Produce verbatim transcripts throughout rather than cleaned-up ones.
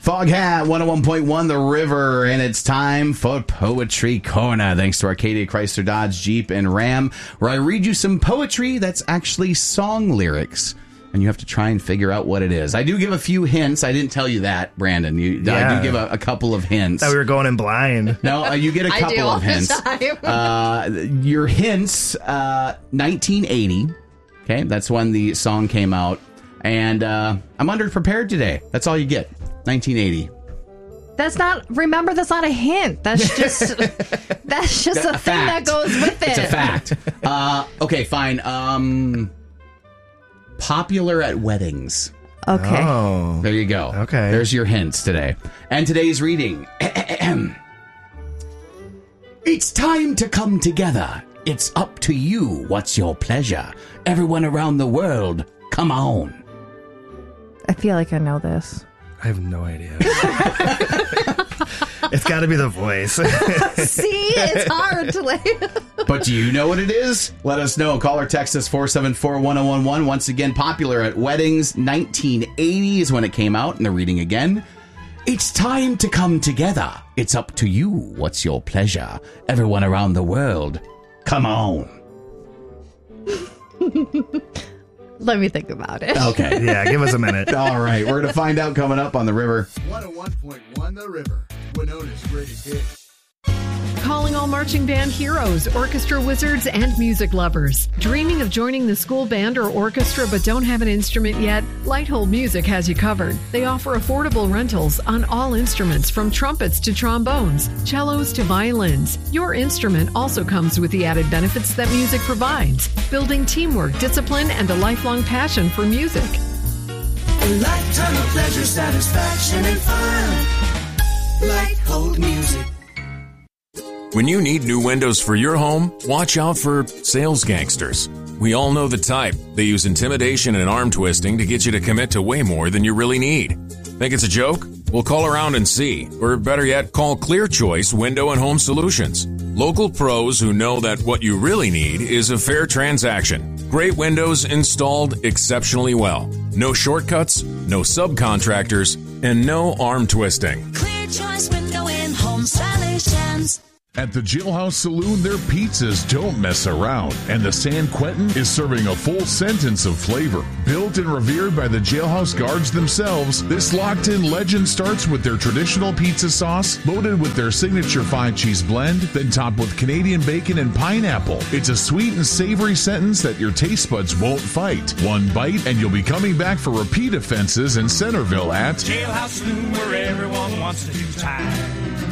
Foghat, one oh one point one The River, and it's time for Poetry Corner. Thanks to Arcadia, Chrysler, Dodge, Jeep, and Ram, where I read you some poetry that's actually song lyrics, and you have to try and figure out what it is. I do give a few hints. I didn't tell you that, Brandon. You, Yeah. I do give a, a couple of hints. Thought we were going in blind. No, uh, you get a I couple do all of the hints. time. uh, your hints, uh, nineteen eighty. Okay, that's when the song came out. And uh, I'm underprepared today. That's all you get. nineteen eighty. That's not, remember, that's not a hint. That's just, that's just a, A thing fact. that goes with it. It's a fact. uh, okay, fine. Um, popular at weddings. Okay. Oh. There you go. Okay. There's your hints today. And today's reading. It's time to come together. It's up to you. What's your pleasure? Everyone around the world, come on. I feel like I know this. I have no idea. It's got to be the voice. See, it's hard to like. But do you know what it is? Let us know. Call or text us four seven four, one oh one one. Once again, popular at weddings. nineteen eighty is when it came out. And the reading again. It's time to come together. It's up to you. What's your pleasure? Everyone around the world, come on. Let me think about it. Okay. Yeah, give us a minute. All right. We're going to find out coming up on The River. one oh one point one The River, Winona's greatest hits. Calling all marching band heroes, orchestra wizards, and music lovers. Dreaming of joining the school band or orchestra but don't have an instrument yet? Lighthold Music has you covered. They offer affordable rentals on all instruments from trumpets to trombones, cellos to violins. Your instrument also comes with the added benefits that music provides, building teamwork, discipline, and a lifelong passion for music. A lifetime of pleasure, satisfaction, and fun. Lighthold Music. When you need new windows for your home, watch out for sales gangsters. We all know the type. They use intimidation and arm twisting to get you to commit to way more than you really need. Think it's a joke? Well, call around and see. Or better yet, call Clear Choice Window and Home Solutions. Local pros who know that what you really need is a fair transaction. Great windows installed exceptionally well. No shortcuts, no subcontractors, and no arm twisting. Clear Choice Window and Home Solutions. At the Jailhouse Saloon, their pizzas don't mess around, and the San Quentin is serving a full sentence of flavor. Built and revered by the Jailhouse guards themselves, this locked-in legend starts with their traditional pizza sauce, loaded with their signature five-cheese blend, then topped with Canadian bacon and pineapple. It's a sweet and savory sentence that your taste buds won't fight. One bite, and you'll be coming back for repeat offenses in Centerville at Jailhouse Saloon, where everyone wants to do time.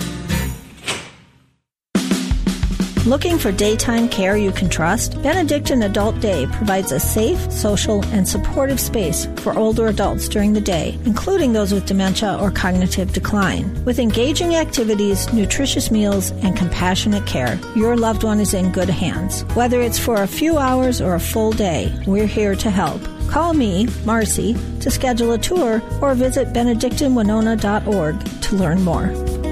Looking for daytime care you can trust? Benedictine Adult Day provides a safe, social, and supportive space for older adults during the day, including those with dementia or cognitive decline. With engaging activities, nutritious meals, and compassionate care, your loved one is in good hands. Whether it's for a few hours or a full day, we're here to help. Call me, Marcy, to schedule a tour or visit benedictine winona dot org to learn more.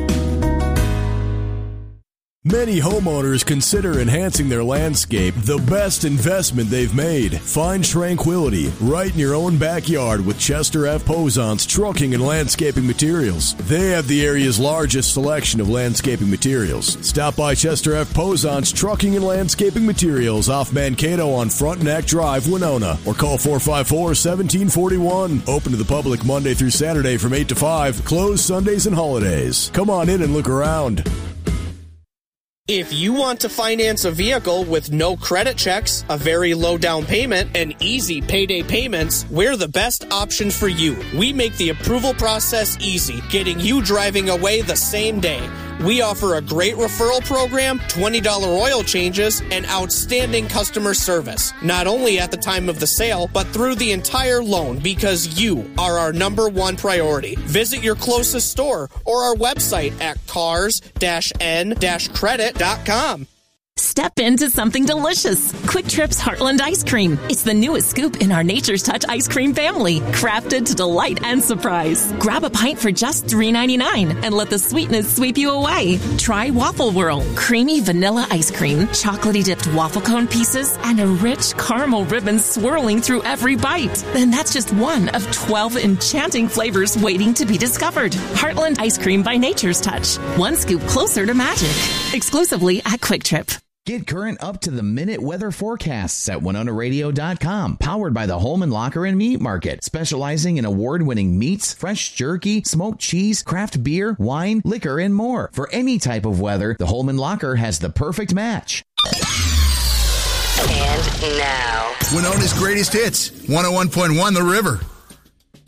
Many homeowners consider enhancing their landscape the best investment they've made. Find tranquility right in your own backyard with Chester F. Posant's Trucking and Landscaping Materials. They have the area's largest selection of landscaping materials. Stop by Chester F. Posant's Trucking and Landscaping Materials off Mankato on Frontenac Drive, Winona, or call four five four, one seven four one. Open to the public Monday through Saturday from eight to five, closed Sundays and holidays. Come on in and look around. If you want to finance a vehicle with no credit checks, a very low down payment, and easy payday payments, we're the best option for you. We make the approval process easy, getting you driving away the same day. We offer a great referral program, twenty dollars oil changes, and outstanding customer service. Not only at the time of the sale, but through the entire loan, because you are our number one priority. Visit your closest store or our website at cars dash n dash credit dot com. Step into something delicious. Quick Trip's Heartland Ice Cream. It's the newest scoop in our Nature's Touch ice cream family, crafted to delight and surprise. Grab a pint for just three ninety-nine and let the sweetness sweep you away. Try Waffle Whirl, creamy vanilla ice cream, chocolatey dipped waffle cone pieces, and a rich caramel ribbon swirling through every bite. And that's just one of twelve enchanting flavors waiting to be discovered. Heartland Ice Cream by Nature's Touch. One scoop closer to magic. Exclusively at Quick Trip. Get current up-to-the-minute weather forecasts at winona radio dot com. Powered by the Holman Locker and Meat Market, specializing in award-winning meats, fresh jerky, smoked cheese, craft beer, wine, liquor, and more. For any type of weather, the Holman Locker has the perfect match. And now, Winona's greatest hits, one oh one point one The River.